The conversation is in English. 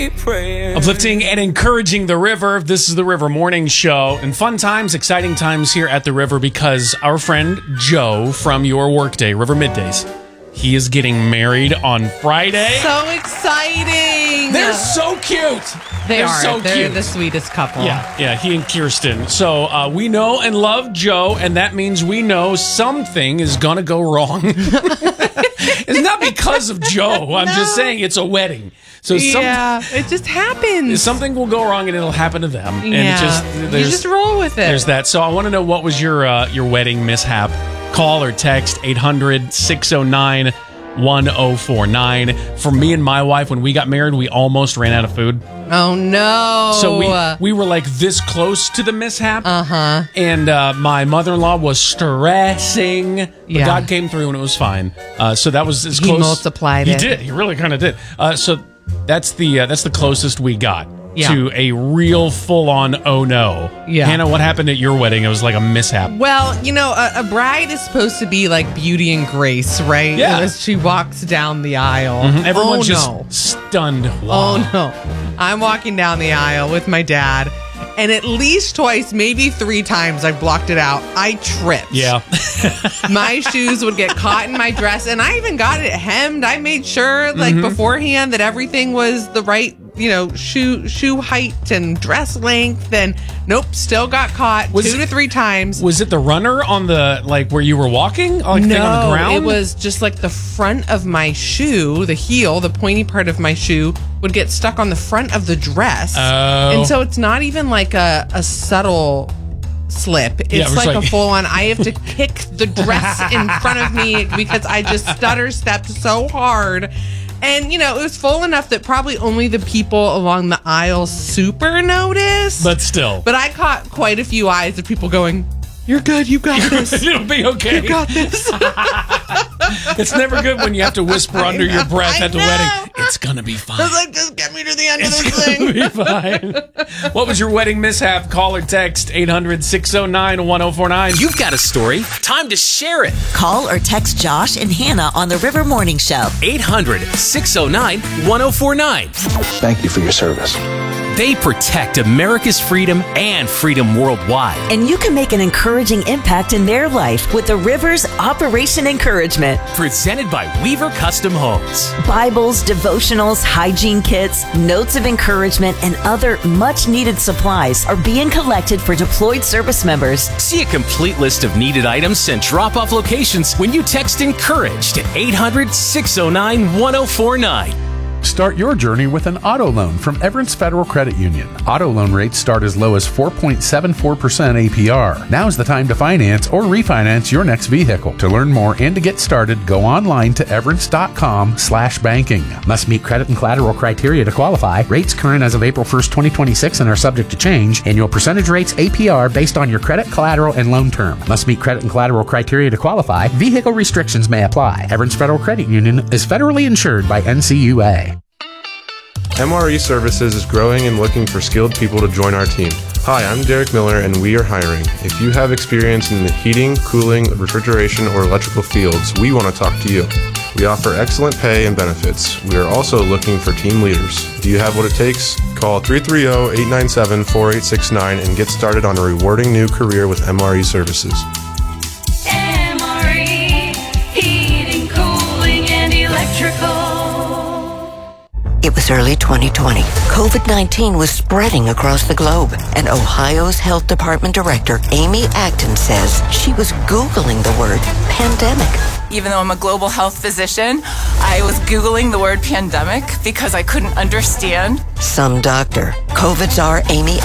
Uplifting and encouraging the river. This is the River Morning Show. And fun times, exciting times here at the river because our friend Joe from your workday, River Middays, he is getting married on Friday. So exciting. They're so cute. They're so They're cute. the sweetest couple. Yeah, he and Kirsten. So we know and love Joe, and that means we know something is going to go wrong. It's not because of Joe. I'm just saying it's a wedding. So it just happens. Something will go wrong and it'll happen to them. And you just roll with it. There's that. So I want to know, what was your wedding mishap? Call or text 800-609-1049. For me and my wife, when we got married, we almost ran out of food. Oh, no. So we were like this close to the mishap. Uh-huh. And my mother-in-law was stressing. But God came through and it was fine. So that was as close. He multiplied it. He did. He really kind of did. So that's the closest we got to a real full-on oh no. Yeah. Hannah, what happened at your wedding? It was like a mishap. Well, a bride is supposed to be like beauty and grace, right? Yeah. As she walks down the aisle. Mm-hmm. Everyone's just stunned. Wow. Oh no. I'm walking down the aisle with my dad, and at least twice, maybe 3 times, I've blocked it out. I tripped. Yeah. My shoes would get caught in my dress, and I even got it hemmed. I made sure, beforehand, that everything was the right, shoe height and dress length. And nope, still got caught 2 to 3 times. Was it the runner on the where you were walking? No, thing on the ground? It was just like the front of my shoe, the heel, the pointy part of my shoe would get stuck on the front of the dress. Oh. And so it's not even like a subtle slip. It's like a full on, I have to kick the dress in front of me because I just stutter stepped so hard. And, it was full enough that probably only the people along the aisle super noticed. But still. But I caught quite a few eyes of people going, "You're good, you got this. It'll be okay. You got this." It's never good when you have to whisper under your breath at the wedding. It's going to be fine. I was like, just get me to the end of this It's going to be fine. What was your wedding mishap? Call or text 800-609-1049. You've got a story. Time to share it. Call or text Josh and Hannah on the River Morning Show. 800-609-1049. Thank you for your service. They protect America's freedom and freedom worldwide. And you can make an encouraging impact in their life with the River's Operation Encouragement. Presented by Weaver Custom Homes. Bibles, devotionals, hygiene kits, notes of encouragement, and other much-needed supplies are being collected for deployed service members. See a complete list of needed items and drop-off locations when you text ENCOURAGE to 800-609-1049. Start your journey with an auto loan from Everence Federal Credit Union. Auto loan rates start as low as 4.74% APR. Now's the time to finance or refinance your next vehicle. To learn more and to get started, go online to everence.com/banking. Must meet credit and collateral criteria to qualify. Rates current as of April 1st, 2026 and are subject to change. Annual percentage rates APR based on your credit, collateral, and loan term. Must meet credit and collateral criteria to qualify. Vehicle restrictions may apply. Everence Federal Credit Union is federally insured by NCUA. MRE Services is growing and looking for skilled people to join our team. Hi, I'm Derek Miller and we are hiring. If you have experience in the heating, cooling, refrigeration, or electrical fields, we want to talk to you. We offer excellent pay and benefits. We are also looking for team leaders. Do you have what it takes? Call 330-897-4869 and get started on a rewarding new career with MRE Services. MRE, heating, cooling, and electrical. It was early 2020. COVID-19 was spreading across the globe, and Ohio's Health Department Director Amy Acton says she was Googling the word pandemic. Even though I'm a global health physician, I was Googling the word pandemic because I couldn't understand. Some doctor, COVID czar Amy